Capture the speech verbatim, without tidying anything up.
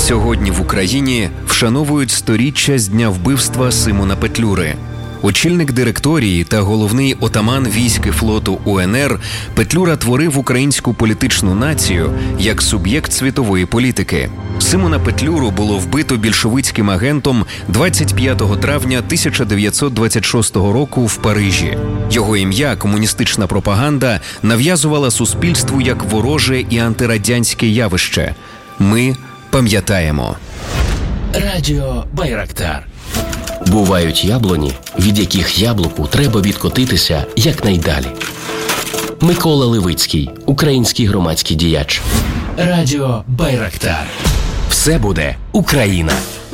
Сьогодні в Україні вшановують сторіччя з дня вбивства Симона Петлюри. Очільник директорії та головний отаман військ і флоту УНР, Петлюра творив українську політичну націю як суб'єкт світової політики. Симона Петлюру було вбито більшовицьким агентом двадцять п'ятого травня тисяча дев'ятсот двадцять шостого року в Парижі. Його ім'я комуністична пропаганда нав'язувала суспільству як вороже і антирадянське явище. Ми пам'ятаємо. Радіо Байрактар. Бувають яблуні, від яких яблуку треба відкотитися якнайдалі. Микола Левицький, український громадський діяч. Радіо Байрактар. Все буде Україна.